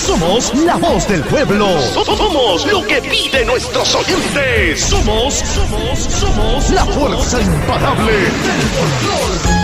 Somos la voz del pueblo. Somos lo que piden nuestros oyentes. Somos la fuerza imparable del folclor.